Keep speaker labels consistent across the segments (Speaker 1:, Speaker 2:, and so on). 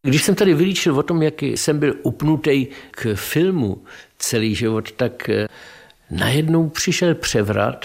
Speaker 1: Když jsem tady vylíčil o tom, jak jsem byl upnutý k filmu celý život, tak najednou přišel převrat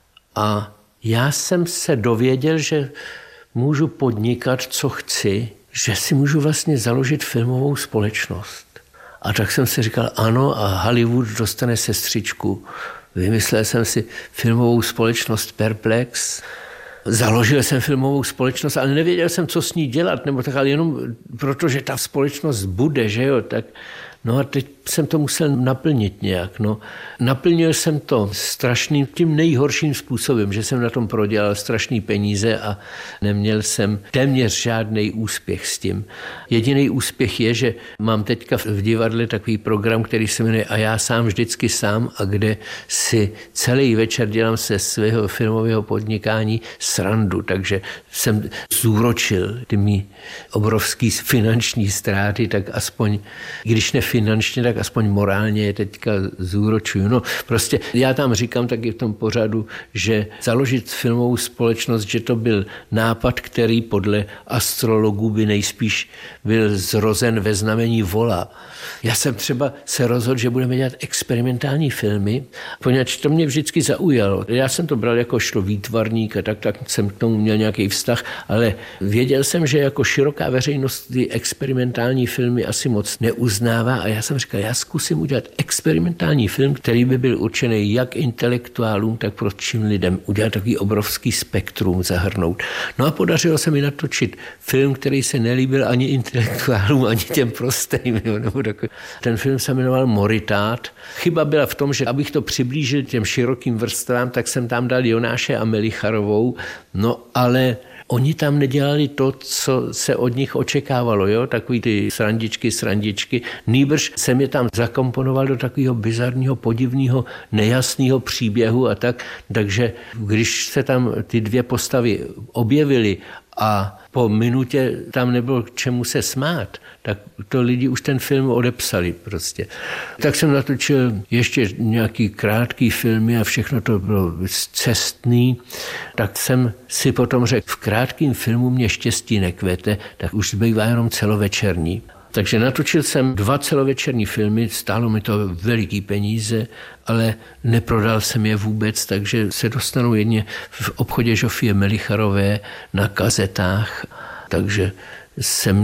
Speaker 1: a já jsem se dověděl, že můžu podnikat, co chci, že si můžu vlastně založit filmovou společnost. A tak jsem si říkal, ano, a Hollywood dostane sestřičku. Vymyslel jsem si filmovou společnost Perplex. Založil jsem filmovou společnost, ale nevěděl jsem, co s ní dělat, nebo tak, ale jenom protože ta společnost bude, že jo, tak no a teď jsem to musel naplnit nějak. No. Naplnil jsem to strašným, tím nejhorším způsobem, že jsem na tom prodělal strašný peníze a neměl jsem téměř žádný úspěch s tím. Jediný úspěch je, že mám teďka v divadle takový program, který se jmenuje A já sám vždycky sám, a kde si celý večer dělám se svého filmového podnikání srandu, takže jsem zúročil ty mý obrovský finanční ztráty, tak aspoň, když ne finančně, tak aspoň morálně je teďka zúročuju. No prostě já tam říkám taky v tom pořadu, že založit filmovou společnost, že to byl nápad, který podle astrologů by nejspíš byl zrozen ve znamení vola. Já jsem třeba se rozhodl, že budeme dělat experimentální filmy, poněvadž to mě vždycky zaujalo. Já jsem to bral jako výtvarník a tak jsem k tomu měl nějaký vztah, ale věděl jsem, že jako široká veřejnost ty experimentální filmy asi moc neuznává a já jsem říkal, já zkusím udělat experimentální film, který by byl určený jak intelektuálům, tak prostým lidem. Udělat takový obrovský spektrum, zahrnout. No a podařilo se mi natočit film, který se nelíbil ani intelektuálům, ani těm prostým. Ten film se jmenoval Moritát. Chyba byla v tom, že abych to přiblížil těm širokým vrstvám, tak jsem tam dal Jonáše a Melicharovou, no ale oni tam nedělali to, co se od nich očekávalo, jo? Takový ty srandičky. Nýbrž jsem je tam zakomponoval do takového bizarního, podivného, nejasného příběhu a tak. Takže když se tam ty dvě postavy objevily a po minutě tam nebylo k čemu se smát, tak to lidi už ten film odepsali prostě. Tak jsem natočil ještě nějaký krátký filmy a všechno to bylo cestný. Tak jsem si potom řekl, v krátkém filmu mě štěstí nekvete, tak už zbývá jenom celovečerní. Takže natočil jsem 2 celovečerní filmy, stálo mi to veliký peníze, ale neprodal jsem je vůbec, takže se dostanou jedně v obchodě Žofie Melicharové na kazetách, takže jsem